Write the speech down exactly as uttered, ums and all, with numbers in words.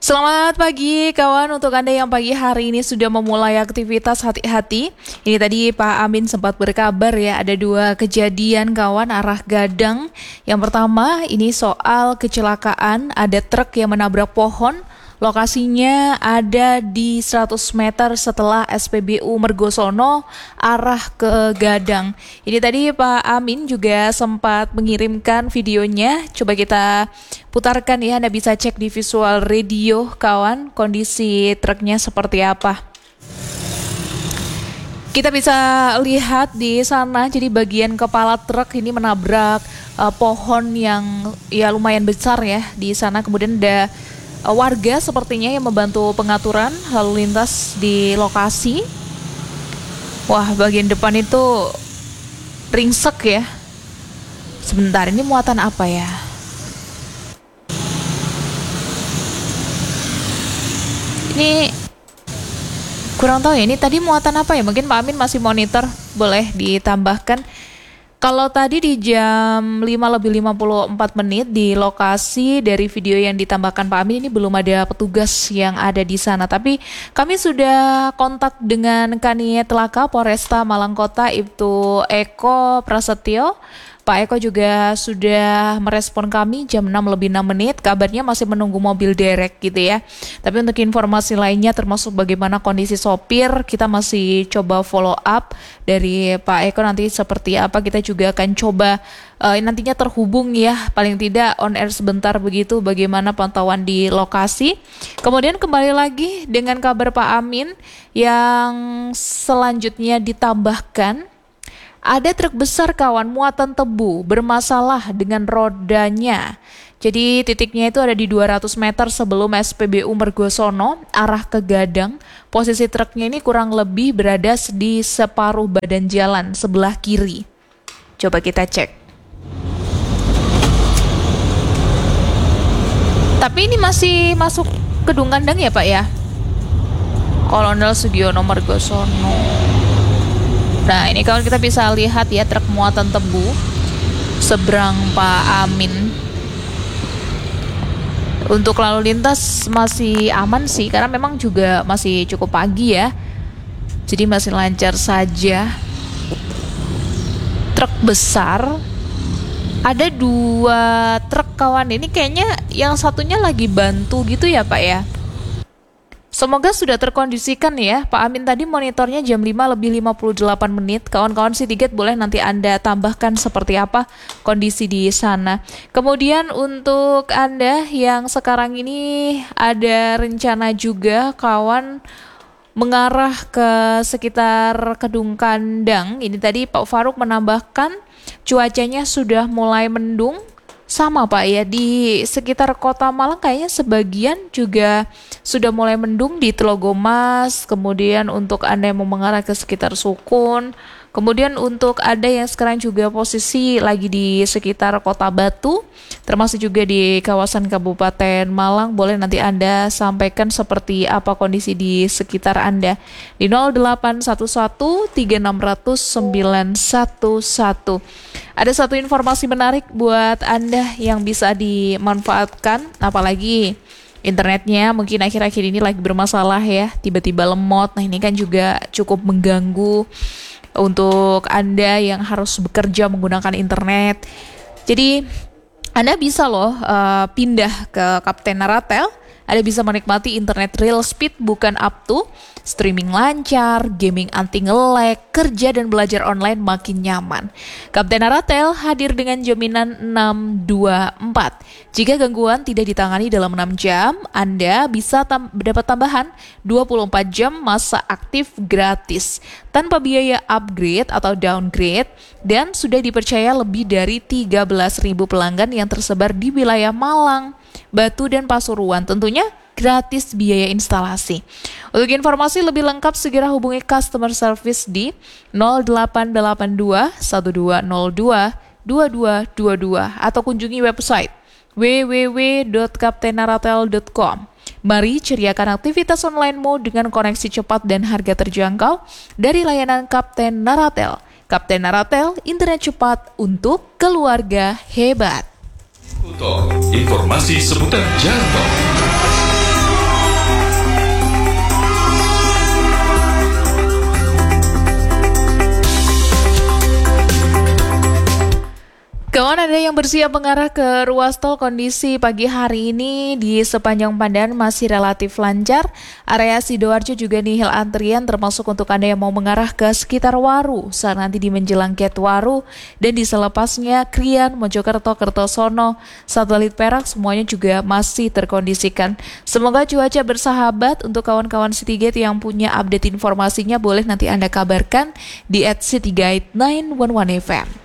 Selamat pagi kawan, untuk Anda yang pagi hari ini sudah memulai aktivitas, hati-hati. Ini tadi Pak Amin sempat berkabar ya, ada dua kejadian kawan arah Gadang. Yang pertama ini soal kecelakaan, ada truk yang menabrak pohon. Lokasinya ada di seratus meter setelah S P B U Mergosono arah ke Gadang. Ini tadi Pak Amin juga sempat mengirimkan videonya. Coba kita putarkan ya, Anda bisa cek di visual radio kawan, kondisi truknya seperti apa. Kita bisa lihat di sana, jadi bagian kepala truk ini menabrak uh, pohon yang ya lumayan besar ya di sana. Kemudian ada warga sepertinya yang membantu pengaturan lalu lintas di lokasi. Wah, bagian depan itu ringsek ya. Sebentar, ini muatan apa ya? Ini kurang tahu ya, ini tadi muatan apa ya? Mungkin Pak Amin masih monitor, boleh ditambahkan. Kalau tadi di jam lima lebih lima puluh empat menit di lokasi dari video yang ditambahkan Pak Amin, ini belum ada petugas yang ada di sana. Tapi kami sudah kontak dengan Kanit Laka Polresta Malang Kota, Ibtu Eko Prasetyo. Pak Eko juga sudah merespon kami jam enam lebih enam menit, kabarnya masih menunggu mobil derek gitu ya. Tapi untuk informasi lainnya termasuk bagaimana kondisi sopir, kita masih coba follow up dari Pak Eko nanti seperti apa. Kita juga akan coba uh, nantinya terhubung ya, paling tidak on air sebentar begitu, bagaimana pantauan di lokasi. Kemudian kembali lagi dengan kabar Pak Amin yang selanjutnya ditambahkan. Ada truk besar kawan muatan tebu bermasalah dengan rodanya. Jadi titiknya itu ada di dua ratus meter sebelum S P B U Mergosono arah ke Gadang. Posisi truknya ini kurang lebih berada di separuh badan jalan sebelah kiri. Coba kita cek. Tapi ini masih masuk Kedung Kandang ya Pak ya? Kolonel Sugiono Mergosono. Nah, ini kalau kita bisa lihat ya, truk muatan tebu seberang Pak Amin. Untuk lalu lintas masih aman sih, karena memang juga masih cukup pagi ya. Jadi masih lancar saja. Truk besar, ada dua truk kawan, ini kayaknya yang satunya lagi bantu gitu ya Pak ya. Semoga sudah terkondisikan ya. Pak Amin tadi monitornya jam lima lebih lima puluh delapan menit. Kawan-kawan Citygate boleh nanti Anda tambahkan seperti apa kondisi di sana. Kemudian untuk Anda yang sekarang ini ada rencana juga kawan mengarah ke sekitar Kedung Kandang. Ini tadi Pak Faruk menambahkan cuacanya sudah mulai mendung. Sama Pak ya, di sekitar kota Malang kayaknya sebagian juga sudah mulai mendung di Telogomas. Kemudian untuk Anda yang mau mengarah ke sekitar Sukun, kemudian untuk Anda yang sekarang juga posisi lagi di sekitar kota Batu, termasuk juga di kawasan Kabupaten Malang, boleh nanti Anda sampaikan seperti apa kondisi di sekitar Anda di nol delapan satu satu tiga enam nol nol sembilan satu satu. Ada satu informasi menarik buat Anda yang bisa dimanfaatkan, apalagi internetnya mungkin akhir-akhir ini lagi bermasalah ya, tiba-tiba lemot. Nah, ini kan juga cukup mengganggu untuk Anda yang harus bekerja menggunakan internet. Jadi Anda bisa loh uh, pindah ke Kapten Naratel. Anda bisa menikmati internet real speed bukan up to, streaming lancar, gaming anti nge-lag, kerja dan belajar online makin nyaman. Kapten Naratel hadir dengan jaminan enam dua empat. Jika gangguan tidak ditangani dalam enam jam, Anda bisa tam- dapat tambahan dua puluh empat jam masa aktif gratis tanpa biaya upgrade atau downgrade, dan sudah dipercaya lebih dari tiga belas ribu pelanggan yang tersebar di wilayah Malang, Batu, dan Pasuruan. Tentunya gratis biaya instalasi. Untuk informasi lebih lengkap segera hubungi customer service di nol delapan delapan dua satu dua nol dua dua dua dua dua atau kunjungi website w w w dot kapten naratel dot com. Mari ceriakan aktivitas online-mu dengan koneksi cepat dan harga terjangkau dari layanan Kapten Naratel. Kapten Naratel, internet cepat untuk keluarga hebat. Informasi seputar jalan tol. Kawan, ada yang bersiap mengarah ke ruas tol, kondisi pagi hari ini di sepanjang Pandan masih relatif lancar. Area Sidoarjo juga nihil antrian, termasuk untuk Anda yang mau mengarah ke sekitar Waru saat nanti di menjelang gate Waru dan di selepasnya Krian, Mojokerto, Kertosono, Satelit Perak semuanya juga masih terkondisikan. Semoga cuaca bersahabat untuk kawan-kawan Citygate yang punya update informasinya boleh nanti Anda kabarkan di at citygate sembilan satu satu F M.